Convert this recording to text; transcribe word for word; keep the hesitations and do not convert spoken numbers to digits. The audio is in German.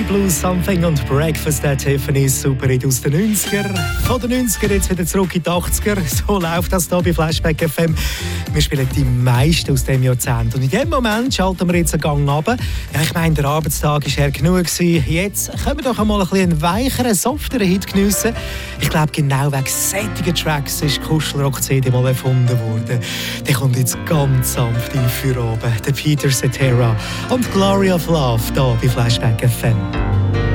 Blues Something und Breakfast at Tiffany's, super Hit aus den neunziger. Von den neunziger jetzt wieder zurück in die achtziger. So läuft das hier bei Flashback F M. Wir spielen die meisten aus diesem Jahrzehnt. Und in dem Moment schalten wir jetzt einen Gang runter. Ja, ich meine, der Arbeitstag war eher genug gewesen. Jetzt können wir doch einmal ein bisschen einen weicheren, softeren Hit geniessen. Ich glaube, genau wegen solchen Tracks ist die Kuschelrock-C D mal erfunden worden. Der kommt jetzt ganz sanft in für oben. Der Peter Cetera und Glory of Love hier bei Flashback F M.